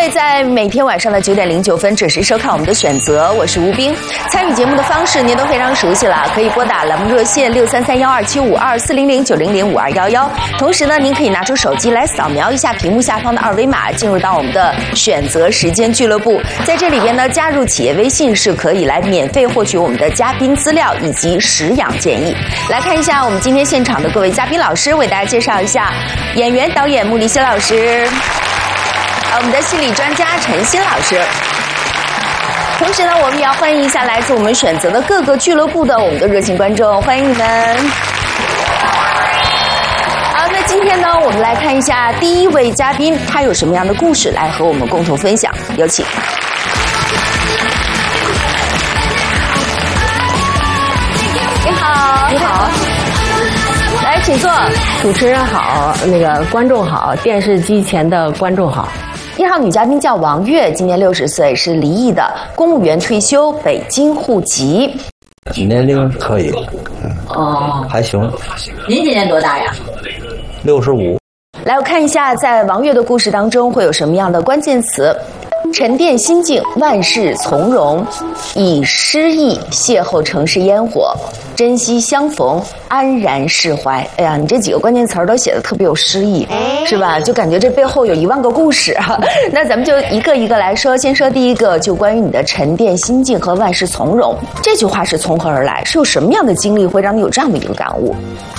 位在每天晚上的9点09分准时收看我们的选择，我是吴冰。参与节目的方式您都非常熟悉了，可以拨打栏目热线633-12752-400-900-5211。同时呢，您可以拿出手机来扫描一下屏幕下方的二维码，进入到我们的选择时间俱乐部。在这里边呢，加入企业微信是可以来免费获取我们的嘉宾资料以及食养建议。来看一下我们今天现场的各位嘉宾老师，为大家介绍一下演员导演穆立希老师。我们的心理专家陈鑫老师，同时呢，我们也要欢迎一下来自我们选择的各个俱乐部的我们的热情观众，欢迎你们。好，那今天呢，我们来看一下第一位嘉宾，他有什么样的故事来和我们共同分享，有请。你好， 你好， 来，请坐。 主持人好，那个观众好，电视机前的观众好。 1号女嘉宾叫王悦，今年60岁，是离异的，公务员退休，北京户籍。 年龄可以，还行。 您今年多大呀 ？65。 来，我看一下，在王悦的故事当中会有什么样的关键词？沉淀心境，万事从容；以诗意邂逅城市烟火，珍惜相逢，安然释怀。哎呀，你这几个关键词都写得特别有诗意，是吧？就感觉这背后有1万个故事啊。那咱们就一个一个来说，先说第一个，就关于你的沉淀心境和万事从容。这句话是从何而来？是有什么样的经历会让你有这样的一个感悟？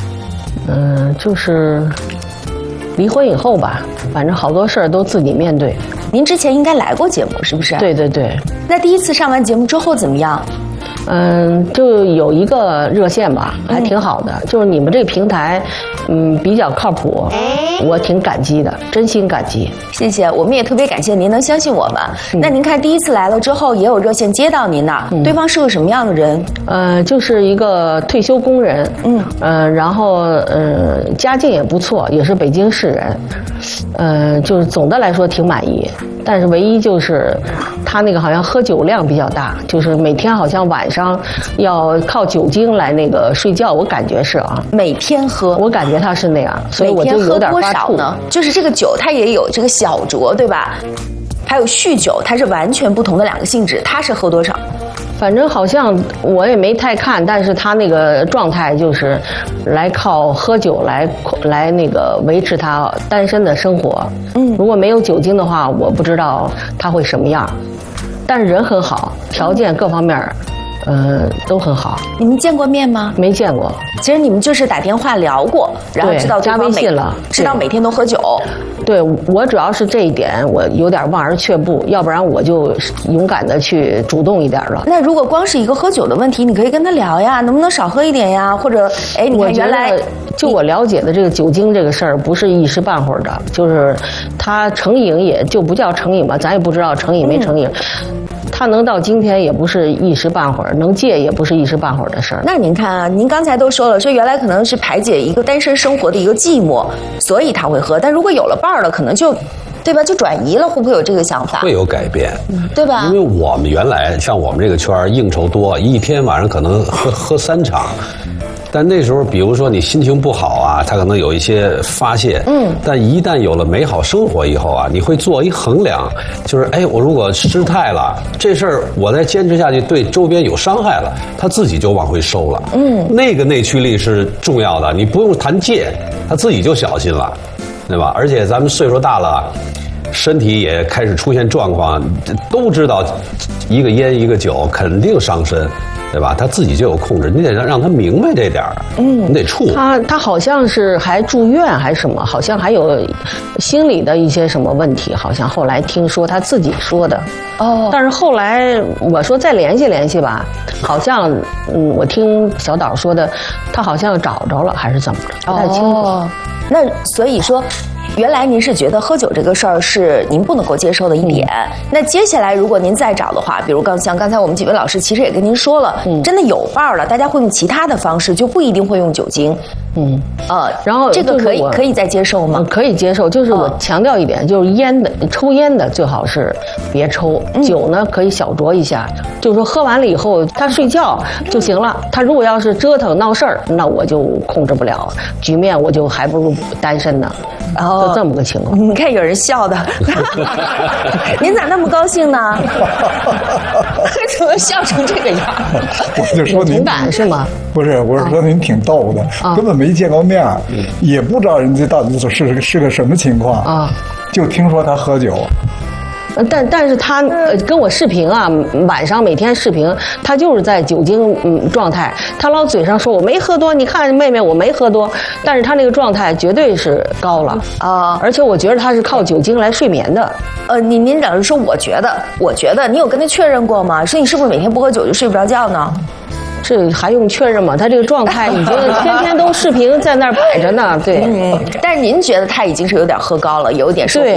就是离婚以后吧，反正好多事儿都自己面对。 您之前应该来过节目，是不是？ 对对对。 那第一次上完节目之后怎么样？ 就有一个热线吧，还挺好的。就是你们这个平台，比较靠谱，我挺感激的，真心感激。 谢谢，我们也特别感谢您能相信我们。那您看第一次来了之后，也有热线接到您那，对方是个什么样的人？ 就是一个退休工人，然后家境也不错，也是北京市人，就是总的来说挺满意。但是唯一就是他那个好像喝酒量比较大，就是每天好像晚上要靠酒精来那个睡觉，我感觉是啊， 每天喝， 我感觉他是那样，所以我就有点发怵。每天喝多少呢？ 就是这个酒它也有这个小酌，对吧？还有酗酒，它是完全不同的2个性质。他是喝多少？ 反正好像我也没太看，但是他那个状态就是来靠喝酒来那个维持他单身的生活。如果没有酒精的话，我不知道他会什么样。但是人很好，条件各方面都很好。 你们见过面吗？ 没见过。 其实你们就是打电话聊过，然后知道加微信了， 知道每天都喝酒。 对，我主要是这一点，我有点望而却步，要不然我就勇敢的去主动一点了。 那如果光是一个喝酒的问题，你可以跟他聊呀，能不能少喝一点呀？或者，你看原来就我了解的这个酒精这个事儿，不是一时半会儿的，就是它成瘾也就不叫成瘾吧，咱也不知道成瘾没成瘾。他能到今天也不是一时半会儿，能戒也不是一时半会儿的事儿。 那您看啊，您刚才都说了，说原来可能是排解一个单身生活的一个寂寞，所以他会喝。但如果有了伴儿了，可能就，对吧？就转移了，会不会有这个想法？ 会有改变， 对吧？ 因为我们原来像我们这个圈应酬多，一天晚上可能喝3场。但那时候，比如说你心情不好啊，他可能有一些发泄。但一旦有了美好生活以后啊，你会做一衡量，就是我如果失态了，这事儿我再坚持下去，对周边有伤害了，他自己就往回收了。那个内驱力是重要的，你不用谈戒，他自己就小心了，对吧？而且咱们岁数大了，身体也开始出现状况，都知道一个烟一个酒肯定伤身。对吧？他自己就有控制，你得让他明白这点儿。你得处。 他好像是还住院还是什么，好像还有心理的一些什么问题，好像后来听说他自己说的。但是后来我说再联系联系吧，好像我听小岛说的，他好像找着了还是怎么着，不太清楚。 那所以说。原来您是觉得喝酒这个事儿是您不能够接受的一点，那接下来如果您再找的话，比如像刚才我们几位老师其实也跟您说了，真的有伴儿了，大家会用其他的方式，就不一定会用酒精。 然后这个可以再接受吗？ 可以接受，就是我强调一点，就是抽烟的最好是别抽，酒呢可以小酌一下，就是说喝完了以后他睡觉就行了。他如果要是折腾闹事儿，那我就控制不了局面，我就还不如单身呢。 就这么个情况。 你看有人笑的，您咋那么高兴呢？怎么笑成这个样？ 我就说您同感是吗？ 不是，我是说您挺逗的，根本没见过面，也不知道人家到底是个什么情况啊，就听说他喝酒。 但是他跟我视频啊，晚上每天视频，他就是在酒精状态，他老嘴上说我没喝多，你看妹妹我没喝多，但是他那个状态绝对是高了啊，而且我觉得他是靠酒精来睡眠的。 您老是说我觉得，你有跟他确认过吗？说你是不是每天不喝酒就睡不着觉呢？ 这还用确认吗？他这个状态已经天天都视频在那儿摆着呢，对。 但是您觉得他已经是有点喝高了，有点受不